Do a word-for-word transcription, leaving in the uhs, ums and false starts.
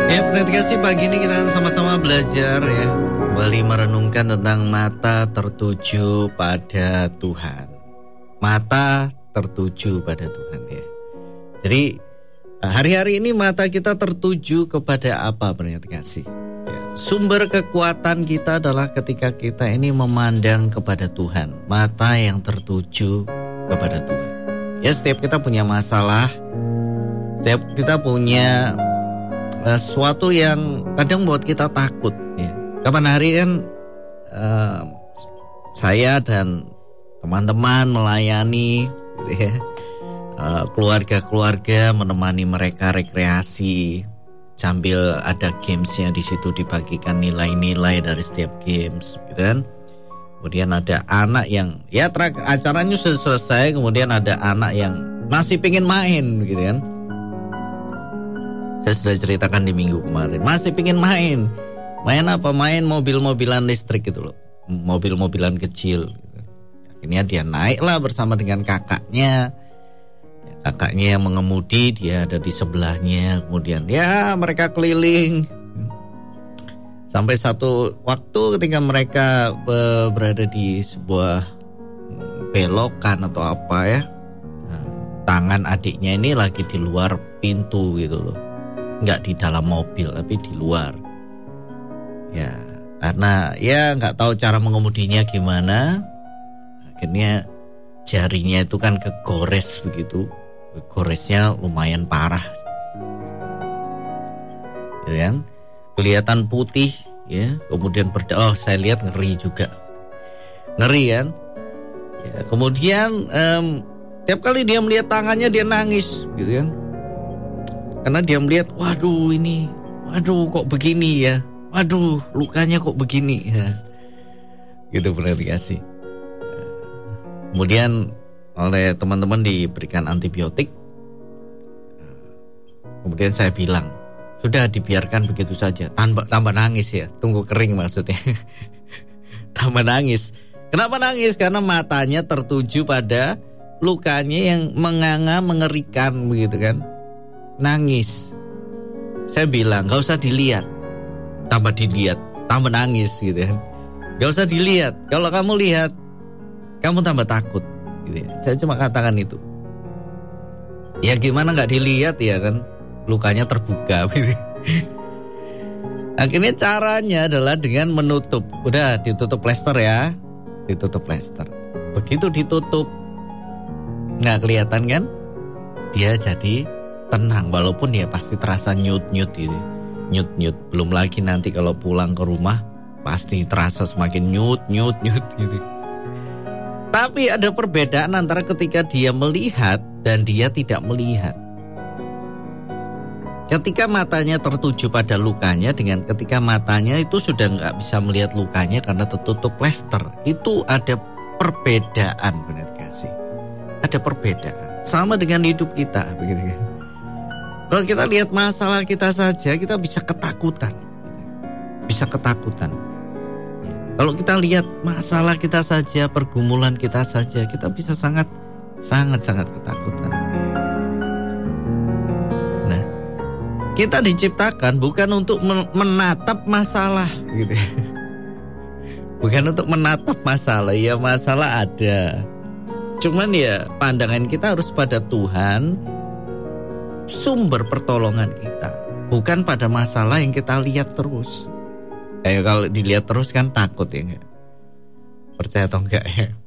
Ya, pendengar kasih, pagi ini kita sama-sama belajar ya, kembali merenungkan tentang mata tertuju pada Tuhan. Mata tertuju pada Tuhan ya. Jadi hari-hari ini mata kita tertuju kepada apa, pendengar kasih? Ya, sumber kekuatan kita adalah ketika kita ini memandang kepada Tuhan. Mata yang tertuju kepada Tuhan. Ya, setiap kita punya masalah, setiap kita punya sesuatu yang kadang buat kita takut ya. Kapan hari kan uh, saya dan teman-teman melayani gitu ya, uh, keluarga-keluarga, menemani mereka rekreasi sambil ada gamesnya di situ, dibagikan nilai-nilai dari setiap games gitu kan. Kemudian ada anak yang ya ter- acaranya sudah selesai, kemudian ada anak yang masih pengen main gitu kan. Saya sudah ceritakan di minggu kemarin, masih pingin main. Main apa? Main mobil-mobilan listrik gitu loh, mobil-mobilan kecil gitu. Akhirnya dia naiklah bersama dengan kakaknya. Kakaknya yang mengemudi, dia ada di sebelahnya. Kemudian ya mereka keliling. Sampai satu waktu ketika mereka berada di sebuah belokan atau apa ya, tangan adiknya ini lagi di luar pintu gitu loh. Nggak di dalam mobil tapi di luar ya, karena ya nggak tahu cara mengemudinya gimana, akhirnya jarinya itu kan kegores begitu, kegoresnya lumayan parah ya kan, kelihatan putih ya, kemudian berda- oh saya lihat ngeri juga, ngeri kan ya. Kemudian um, tiap kali dia melihat tangannya dia nangis gitu kan, karena dia melihat, waduh ini, waduh kok begini ya, waduh lukanya kok begini ya, gitu berarti kasih. Kemudian oleh teman-teman diberikan antibiotik. Kemudian saya bilang, sudah dibiarkan begitu saja, tanpa tambah nangis ya, tunggu kering maksudnya. Tambah nangis. Kenapa nangis? Karena matanya tertuju pada lukanya yang menganga, mengerikan begitu kan. Nangis. Saya bilang gak usah dilihat, tambah dilihat, tambah nangis gitu ya. Gak usah dilihat, kalau kamu lihat kamu tambah takut gitu ya. Saya cuma katakan itu. Ya gimana gak dilihat ya kan, lukanya terbuka gitu. Akhirnya caranya adalah dengan menutup. Udah ditutup plester ya, ditutup plester. Begitu ditutup, gak kelihatan kan, dia jadi tenang, walaupun ya pasti terasa nyut-nyut gitu. Nyut-nyut. Belum lagi nanti kalau pulang ke rumah pasti terasa semakin nyut-nyut-nyut gitu. Tapi ada perbedaan antara ketika dia melihat dan dia tidak melihat. Ketika matanya tertuju pada lukanya dengan ketika matanya itu sudah gak bisa melihat lukanya karena tertutup plester. Itu ada perbedaan, benar kasih. Ada perbedaan. Sama dengan hidup kita begitu kan. Kalau kita lihat masalah kita saja, kita bisa ketakutan. Bisa ketakutan. Kalau kita lihat masalah kita saja, pergumulan kita saja, kita bisa sangat, sangat, sangat ketakutan. Nah, kita diciptakan bukan untuk menatap masalah, gitu. Bukan untuk menatap masalah, ya masalah ada. Cuman ya pandangan kita harus pada Tuhan, sumber pertolongan kita, bukan pada masalah yang kita lihat terus. Kayak kalau dilihat terus kan takut ya, enggak? Percaya atau enggak ya?